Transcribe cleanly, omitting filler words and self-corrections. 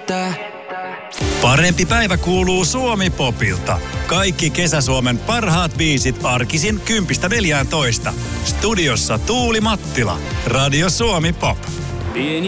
Parempi päivä kuuluu Suomi-popilta. Kaikki Kesä-Suomen parhaat biisit arkisin 10-14. Studiossa Tuuli Mattila. Radio Suomi Pop. Pieni